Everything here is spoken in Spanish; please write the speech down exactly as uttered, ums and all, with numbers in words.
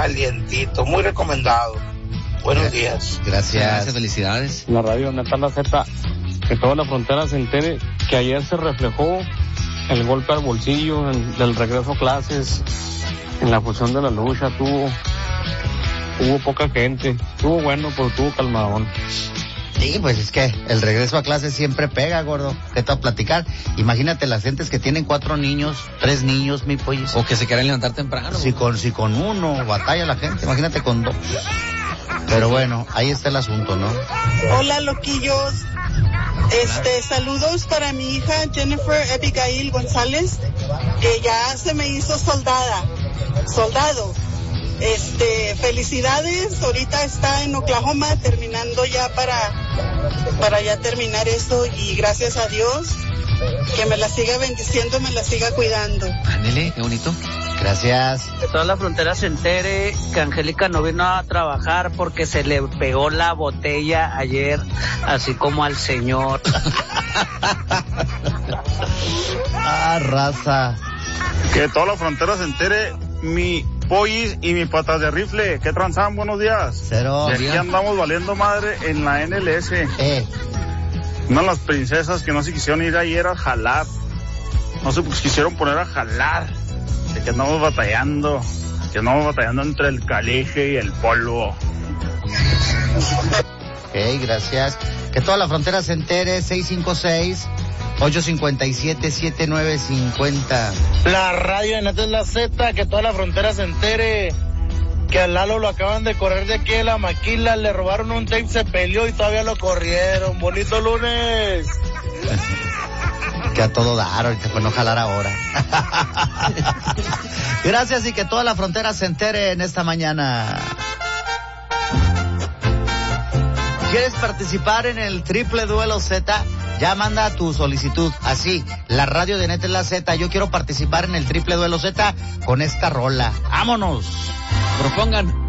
calientito, muy recomendado. Buenos días. Gracias. Gracias, felicidades. La radio Neta La Z, que toda la frontera se entere que ayer se reflejó el golpe al bolsillo en, del regreso a clases, en la función de la lucha, tuvo, hubo poca gente, estuvo bueno, pero tuvo calmadón. Sí, pues es que el regreso a clases siempre pega, gordo. ¿Qué te va a platicar? Imagínate las gentes que tienen cuatro niños, tres niños, mi pollo. O que se quieren levantar temprano. Si con, si con uno batalla la gente, imagínate con dos. Pero bueno, ahí está el asunto, ¿no? Hola, loquillos. Este, saludos para mi hija Jennifer Abigail González, que ya se me hizo soldada, soldado. Este, felicidades, ahorita está en Oklahoma terminando ya para, para ya terminar eso, y gracias a Dios que me la siga bendiciendo, me la siga cuidando. Ándele, qué bonito. Gracias. Que toda la frontera se entere que Angélica no vino a trabajar porque se le pegó la botella ayer, así como al señor. Ah, raza. Que toda la frontera se entere mi pollis y mi patas de rifle. ¿Qué transan? Buenos días. Cero. Y aquí andamos valiendo madre en la N L S. Eh. Una de las princesas que no se quisieron ir ayer a jalar. No se quisieron poner a jalar. De que andamos batallando. Que andamos batallando entre el caleje y el polvo. Ok, gracias. Que toda la frontera se entere. seis cinco seis, ocho cinco siete, siete nueve cinco cero. La radio de Neta La Z, que toda la frontera se entere que a Lalo lo acaban de correr de aquí de la maquila, le robaron un tape, se peleó y todavía lo corrieron. Bonito lunes. Que a todo dar, ahorita pues no jalar ahora. Gracias, y que toda la frontera se entere en esta mañana. ¿Quieres participar en el triple duelo Z? Ya manda tu solicitud. Así, la radio de Neta La Z. Yo quiero participar en el triple duelo Z con esta rola. ¡Vámonos! Propongan